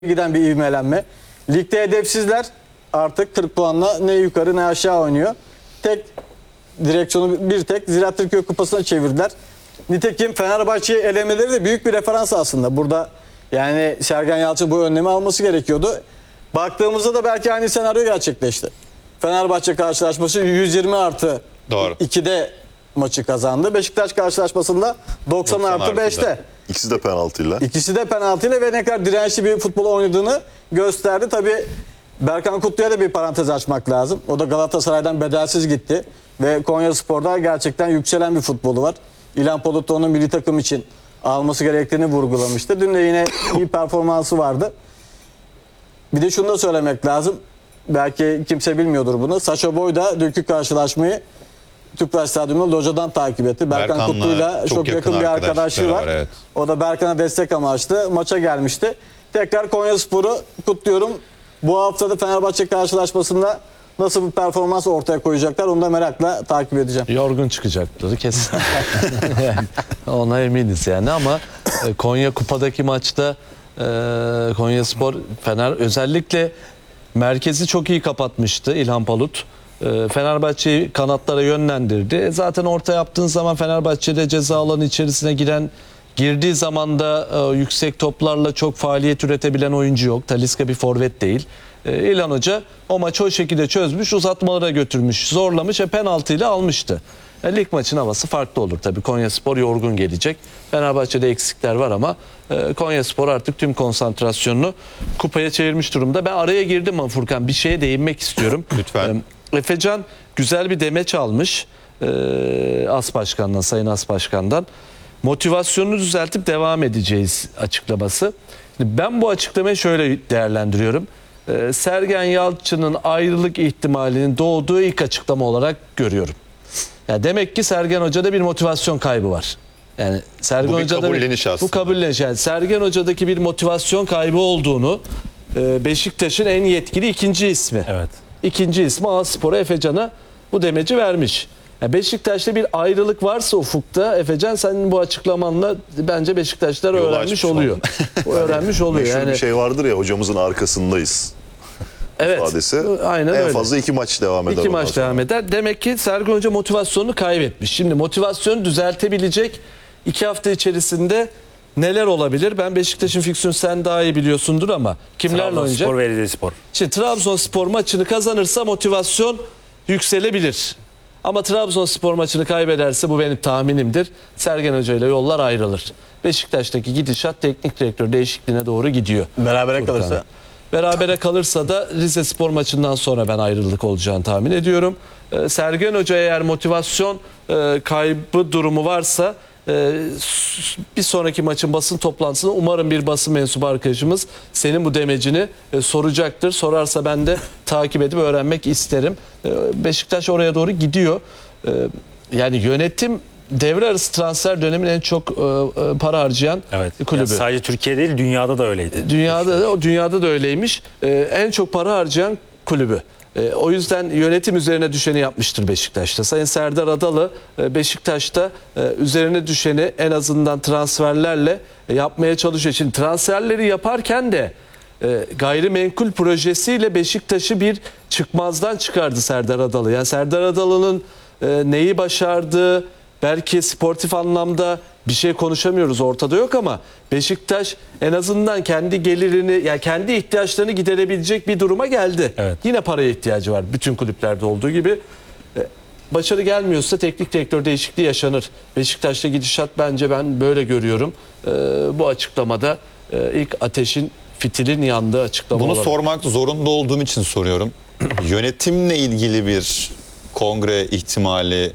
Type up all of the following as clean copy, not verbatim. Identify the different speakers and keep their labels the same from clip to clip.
Speaker 1: giden bir ivmelenme. Ligde hedefsizler, artık 40 puanla ne yukarı ne aşağı oynuyor. Tek direksiyonu bir tek Ziraat Türkiye Kupası'na çevirdiler. Nitekim Fenerbahçe'yi elemeleri de büyük bir referans aslında. Burada yani Sergen Yalçın bu önlemi alması gerekiyordu. Baktığımızda da belki aynı senaryo gerçekleşti. Fenerbahçe karşılaşması 120 artı
Speaker 2: Doğru.
Speaker 1: 2'de maçı kazandı. Beşiktaş karşılaşmasında 90 artı 5'te.
Speaker 3: İkisi de penaltıyla.
Speaker 1: İkisi de penaltıyla ve ne kadar dirençli bir futbol oynadığını gösterdi. Tabii Berkan Kutlu'ya da bir parantez açmak lazım. O da Galatasaray'dan bedelsiz gitti. Ve Konyaspor'da gerçekten yükselen bir futbolu var. İlhan Polut da onu milli takım için alması gerektiğini vurgulamıştı. Dün de yine iyi performansı vardı. Bir de şunu da söylemek lazım. Belki kimse bilmiyordur bunu. Sacha Boey da dünkü karşılaşmayı Tüpraş Stadyumu'nda locadan takip etti. Berkan
Speaker 2: Berkan'la
Speaker 1: Kutlu'yla çok yakın bir arkadaşlığı var.
Speaker 2: Evet.
Speaker 1: O da Berkan'a destek amaçlı maça gelmişti. Tekrar Konyaspor'u kutluyorum. Bu haftada Fenerbahçe karşılaşmasında nasıl bir performans ortaya koyacaklar onu da merakla takip edeceğim.
Speaker 4: Yorgun çıkacakları kesin. Yani ona eminiz yani ama Konya Kupa'daki maçta Konyaspor Fener özellikle merkezi çok iyi kapatmıştı İlhan Palut. Fenerbahçe'yi kanatlara yönlendirdi. Zaten orta yaptığın zaman Fenerbahçe'de ceza alanı içerisine girdiği zaman da yüksek toplarla çok faaliyet üretebilen oyuncu yok. Talisca bir forvet değil. İlhan Hoca o maçı o şekilde çözmüş, uzatmalara götürmüş, zorlamış ve penaltıyla almıştı. Lig maçın havası farklı olur tabii. Konyaspor yorgun gelecek. Fenerbahçe'de eksikler var ama Konyaspor artık tüm konsantrasyonunu kupaya çevirmiş durumda. Ben araya girdim ama Furkan bir şeye değinmek istiyorum.
Speaker 2: Lütfen.
Speaker 4: Efecan güzel bir demeç almış As Başkan'dan, Sayın As Başkan'dan. Motivasyonunu düzeltip devam edeceğiz açıklaması. Ben bu açıklamayı şöyle değerlendiriyorum. Sergen Yalçın'ın ayrılık ihtimalinin doğduğu ilk açıklama olarak görüyorum. Yani demek ki Sergen Hoca'da bir motivasyon kaybı var. Yani Sergen
Speaker 2: Bu bir
Speaker 4: Hoca'da
Speaker 2: kabulleniş aslında.
Speaker 4: bu kabulleniş. Yani Sergen Hoca'daki bir motivasyon kaybı olduğunu Beşiktaş'ın en yetkili ikinci ismi.
Speaker 5: Evet.
Speaker 4: İkinci ismi Aspor'a, Efecan'a bu demeci vermiş. Yani Beşiktaş'ta bir ayrılık varsa ufukta Efecan senin bu açıklamanla bence Beşiktaşlar
Speaker 2: Yolu
Speaker 4: öğrenmiş
Speaker 2: açmış
Speaker 4: oluyor. öğrenmiş oluyor.
Speaker 3: Meşhur
Speaker 4: Yani
Speaker 3: bir şey vardır ya, hocamızın arkasındayız
Speaker 4: evet.
Speaker 3: ifadesi.
Speaker 4: Aynen
Speaker 3: en
Speaker 4: öyle.
Speaker 3: fazla 2 maç devam eder.
Speaker 4: İki maç devam eder. Demek ki Sergen Hoca motivasyonunu kaybetmiş. Şimdi motivasyonu düzeltebilecek 2 hafta içerisinde neler olabilir? Ben Beşiktaş'ın fiksiyonu sen daha iyi biliyorsundur ama kimlerle oynayacak?
Speaker 5: Trabzonspor ve Rizespor.
Speaker 4: Şimdi Trabzonspor maçını kazanırsa motivasyon yükselebilir. Ama Trabzonspor maçını kaybederse bu benim tahminimdir. Sergen Hoca ile yollar ayrılır. Beşiktaş'taki gidişat teknik direktör değişikliğine doğru gidiyor.
Speaker 1: Berabere kalırsa.
Speaker 4: Berabere kalırsa da Rizespor maçından sonra ben ayrılık olacağını tahmin ediyorum. Sergen Hoca eğer motivasyon kaybı durumu varsa bir sonraki maçın basın toplantısında umarım bir basın mensubu arkadaşımız senin bu demecini soracaktır. Sorarsa ben de takip edip öğrenmek isterim. Beşiktaş oraya doğru gidiyor. Yani yönetim devre arası transfer döneminin en çok para harcayan kulübü.
Speaker 5: Yani sadece Türkiye değil, dünyada da öyleydi.
Speaker 4: Dünyada da öyleymiş. En çok para harcayan kulübü. O yüzden yönetim üzerine düşeni yapmıştır Beşiktaş'ta. Sayın Serdar Adalı Beşiktaş'ta üzerine düşeni en azından transferlerle yapmaya çalışıyor. Şimdi transferleri yaparken de gayrimenkul projesiyle Beşiktaş'ı bir çıkmazdan çıkardı Serdar Adalı. Yani Serdar Adalı'nın neyi başardığı, belki sportif anlamda bir şey konuşamıyoruz, ortada yok ama Beşiktaş en azından kendi gelirini, yani kendi ihtiyaçlarını giderebilecek bir duruma geldi.
Speaker 5: Evet.
Speaker 4: Yine paraya ihtiyacı var bütün kulüplerde olduğu gibi. Başarı gelmiyorsa teknik direktör değişikliği yaşanır. Beşiktaş'ta gidişat bence ben böyle görüyorum. Bu açıklamada ilk ateşin, fitilin yandığı açıklama
Speaker 2: Bunu
Speaker 4: olabilir.
Speaker 2: sormak zorunda olduğum için soruyorum. Yönetimle ilgili bir kongre ihtimali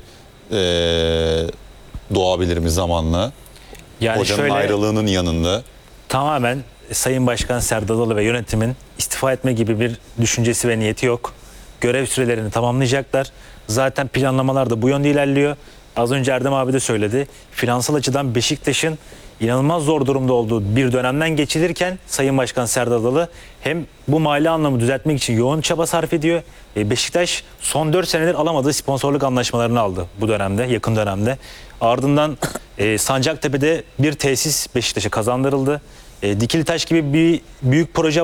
Speaker 2: doğabilir mi zamanla?
Speaker 5: Yani
Speaker 2: Hocanın
Speaker 5: şöyle,
Speaker 2: ayrılığının yanında.
Speaker 5: tamamen Sayın Başkan Serdar Adalı ve yönetimin istifa etme gibi bir düşüncesi ve niyeti yok. Görev sürelerini tamamlayacaklar. Zaten planlamalar da bu yönde ilerliyor. Az önce Erdem abi de söyledi. Finansal açıdan Beşiktaş'ın inanılmaz zor durumda olduğu bir dönemden geçilirken Sayın Başkan Serdar Adalı hem bu mali anlamı düzeltmek için yoğun çaba sarf ediyor. Beşiktaş son 4 senedir alamadığı sponsorluk anlaşmalarını aldı bu dönemde, yakın dönemde. Ardından Sancaktepe'de bir tesis Beşiktaş'a kazandırıldı. Dikili Taş gibi bir büyük proje